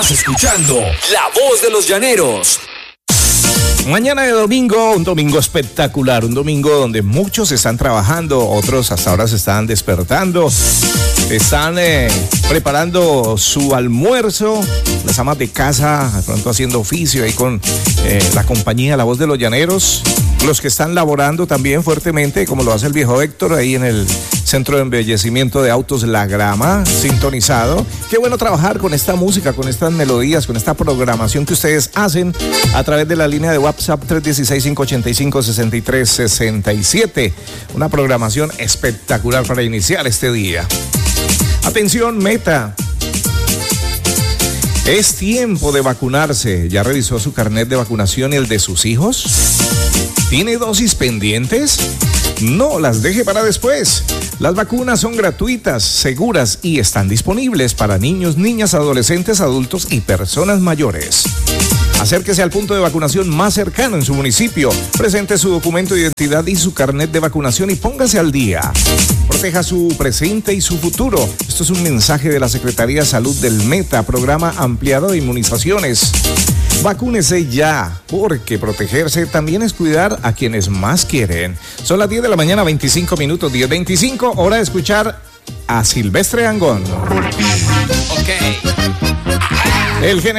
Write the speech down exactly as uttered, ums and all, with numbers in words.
Estás escuchando La Voz de los Llaneros. Mañana de domingo, un domingo espectacular, un domingo donde muchos están trabajando, otros hasta ahora se están despertando, están eh, preparando su almuerzo, las amas de casa, de pronto haciendo oficio ahí con eh, la compañía La Voz de los Llaneros, los que están laborando también fuertemente, como lo hace el viejo Héctor ahí en el Centro de Embellecimiento de Autos La Grama, sintonizado. Qué bueno trabajar con esta música, con estas melodías, con esta programación que ustedes hacen a través de la línea de WhatsApp tres uno seis, cinco ocho cinco, seis tres seis siete. Una programación espectacular para iniciar este día. Atención, Meta. Es tiempo de vacunarse. ¿Ya revisó su carnet de vacunación y el de sus hijos? ¿Tiene dosis pendientes? No las deje para después. Las vacunas son gratuitas, seguras y están disponibles para niños, niñas, adolescentes, adultos y personas mayores. Acérquese al punto de vacunación más cercano en su municipio. Presente su documento de identidad y su carnet de vacunación y póngase al día. Proteja su presente y su futuro. Esto es un mensaje de la Secretaría de Salud del Meta, programa ampliado de inmunizaciones. Vacúnese ya, porque protegerse también es cuidar a quienes más quieren. Son las diez de la mañana, veinticinco minutos, diez veinticinco, hora de escuchar a Silvestre Angón. Ok. El general